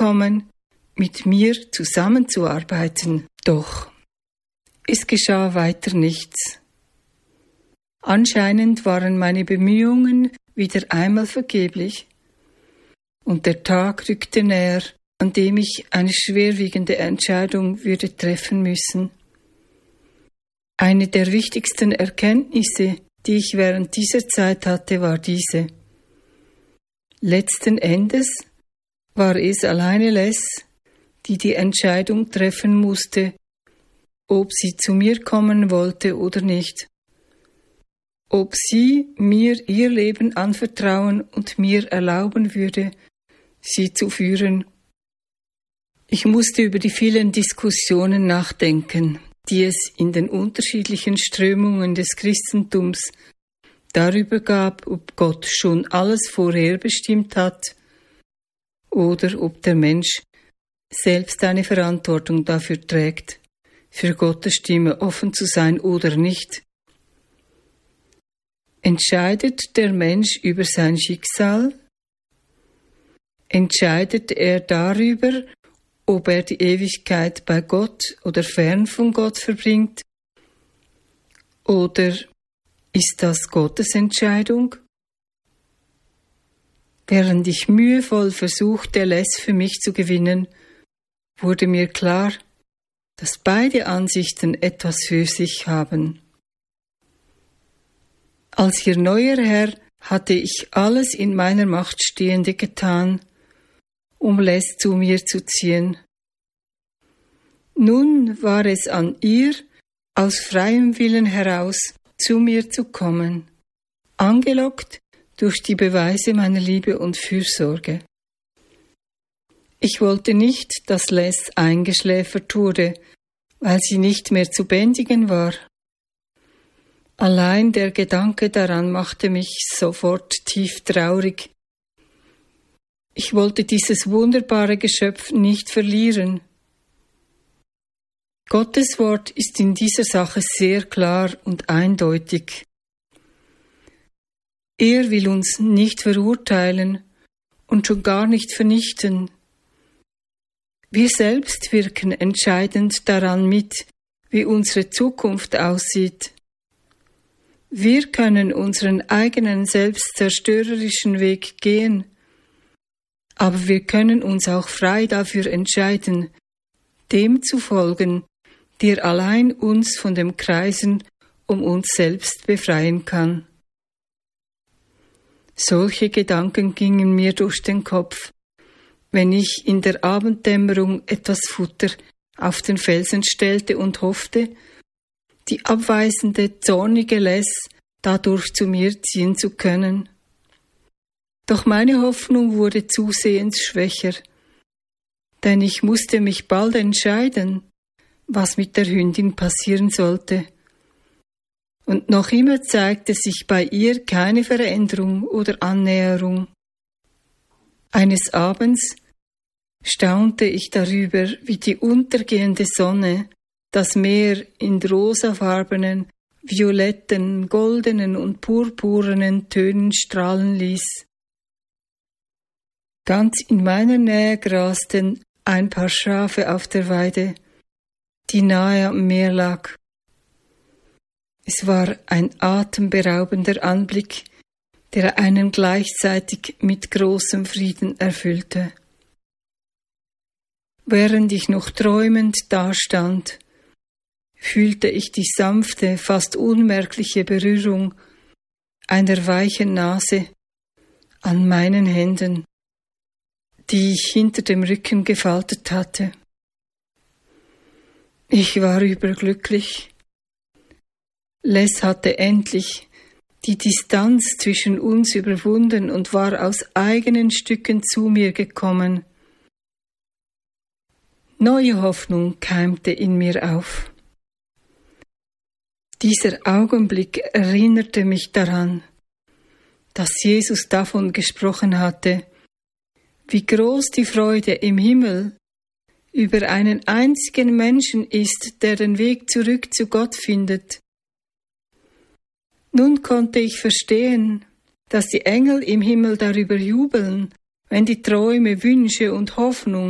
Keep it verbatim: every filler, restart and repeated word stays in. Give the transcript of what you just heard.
kommen, mit mir zusammenzuarbeiten. Doch es geschah weiter nichts. Anscheinend waren meine Bemühungen wieder einmal vergeblich, und der Tag rückte näher, an dem ich eine schwerwiegende Entscheidung würde treffen müssen. Eine der wichtigsten Erkenntnisse, die ich während dieser Zeit hatte, war diese: Letzten Endes war es alleine Les, die die Entscheidung treffen musste, ob sie zu mir kommen wollte oder nicht. Ob sie mir ihr Leben anvertrauen und mir erlauben würde, sie zu führen. Ich musste über die vielen Diskussionen nachdenken, die es in den unterschiedlichen Strömungen des Christentums darüber gab, ob Gott schon alles vorherbestimmt hat oder ob der Mensch selbst eine Verantwortung dafür trägt, für Gottes Stimme offen zu sein oder nicht. Entscheidet der Mensch über sein Schicksal? Entscheidet er darüber, ob er die Ewigkeit bei Gott oder fern von Gott verbringt? Oder ist das Gottes Entscheidung? Während ich mühevoll versuchte, Les für mich zu gewinnen, wurde mir klar, dass beide Ansichten etwas für sich haben. Als ihr neuer Herr hatte ich alles in meiner Macht Stehende getan, um Les zu mir zu ziehen. Nun war es an ihr, aus freiem Willen heraus zu mir zu kommen, angelockt durch die Beweise meiner Liebe und Fürsorge. Ich wollte nicht, dass Les eingeschläfert wurde, weil sie nicht mehr zu bändigen war. Allein der Gedanke daran machte mich sofort tief traurig. Ich wollte dieses wunderbare Geschöpf nicht verlieren. Gottes Wort ist in dieser Sache sehr klar und eindeutig. Er will uns nicht verurteilen und schon gar nicht vernichten. Wir selbst wirken entscheidend daran mit, wie unsere Zukunft aussieht. Wir können unseren eigenen selbstzerstörerischen Weg gehen, aber wir können uns auch frei dafür entscheiden, dem zu folgen, der allein uns von dem Kreisen um uns selbst befreien kann. Solche Gedanken gingen mir durch den Kopf, wenn ich in der Abenddämmerung etwas Futter auf den Felsen stellte und hoffte, die abweisende, zornige Les dadurch zu mir ziehen zu können. Doch meine Hoffnung wurde zusehends schwächer, denn ich musste mich bald entscheiden, was mit der Hündin passieren sollte. Und noch immer zeigte sich bei ihr keine Veränderung oder Annäherung. Eines Abends staunte ich darüber, wie die untergehende Sonne das Meer in rosafarbenen, violetten, goldenen und purpurnen Tönen strahlen ließ. Ganz in meiner Nähe grasten ein paar Schafe auf der Weide, die nahe am Meer lag. Es war ein atemberaubender Anblick, der einen gleichzeitig mit großem Frieden erfüllte. Während ich noch träumend dastand, fühlte ich die sanfte, fast unmerkliche Berührung einer weichen Nase an meinen Händen, die ich hinter dem Rücken gefaltet hatte. Ich war überglücklich. Les hatte endlich die Distanz zwischen uns überwunden und war aus eigenen Stücken zu mir gekommen. Neue Hoffnung keimte in mir auf. Dieser Augenblick erinnerte mich daran, dass Jesus davon gesprochen hatte, wie groß die Freude im Himmel über einen einzigen Menschen ist, der den Weg zurück zu Gott findet. Nun konnte ich verstehen, dass die Engel im Himmel darüber jubeln, wenn die Träume, Wünsche und Hoffnung